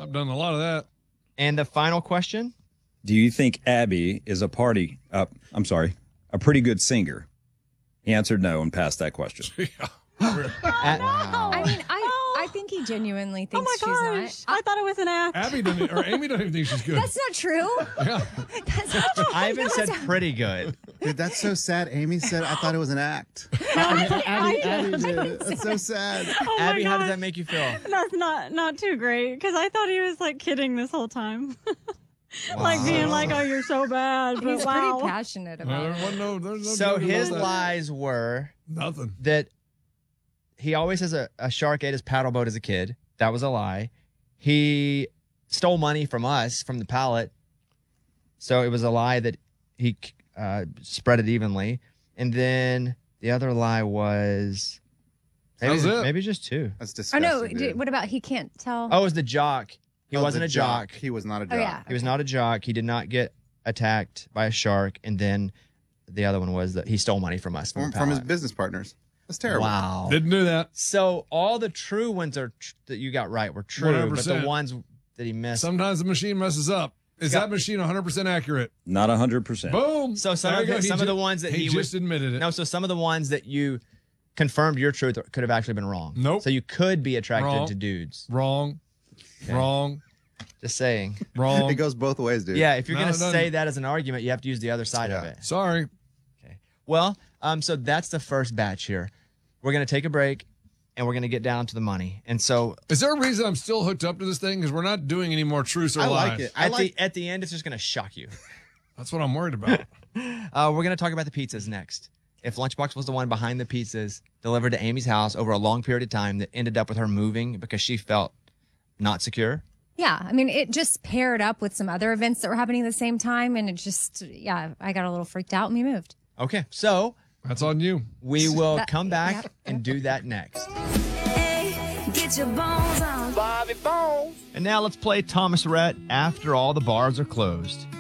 I've done a lot of that. And the final question. Do you think Abby is a pretty good singer? He answered no and passed that question. I mean, I think he genuinely thinks she's not. I thought it was an act. Abby doesn't, or Amy doesn't even think she's good. That's not true. Yeah. That's not true. Ivan said pretty good. Dude, that's so sad. Amy said, I thought it was an act. Abby did. That's so sad. Oh my Abby, how does gosh. that make you feel? That's not too great because I thought he was like kidding this whole time. Like being like, oh, you're so bad. But He's wow. pretty passionate Well, about there it. wasn't there's no So joke about his that. lies were Nothing. that he always has a shark ate his paddle boat as a kid. That was a lie. He stole money from us, from the pallet. So it was a lie that he spread it evenly. And then the other lie was That was it. maybe just two. That's Oh, disgusting. no. dude. What about he can't tell? Oh, it was the jock. He Oh, wasn't the a jock. He was not a jock. Oh, yeah. He was not a jock. He did not get attacked by a shark. And then the other one was that he stole money from us. From the his pallet. business partners. That's terrible. Wow. Didn't do that. So all the true ones that you got right were true, but the 100%. ones that he missed. Sometimes the machine messes up. Is Yeah. that machine 100% accurate? Not 100%. Boom. So some There of you go. the ones that he he just would, admitted it. no, so some of the ones that you confirmed your truth could have actually been wrong. Nope. So you could be attracted Wrong. to dudes. Wrong. Wrong. Just saying. Wrong. It goes both ways, dude. Yeah, if you're No, gonna it doesn't. say that as an argument, you have to use the other side of Yeah. it. Sorry. Well, so that's the first batch here. We're gonna take a break, and we're gonna get down to the money. And so Is there a reason I'm still hooked up to this thing? Because we're not doing any more truths or I lies. like it. at the end, it's just gonna shock you. That's what I'm worried about. We're going to talk about the pizzas next. If Lunchbox was the one behind the pizzas delivered to Amy's house over a long period of time that ended up with her moving because she felt not secure. Yeah. I mean, it just paired up with some other events that were happening at the same time. And it just, I got a little freaked out and we moved. Okay, so That's on you. we will That- come back yep. and do that next. Get your bones on. And now let's play Thomas Rhett After All the Bars Are Closed.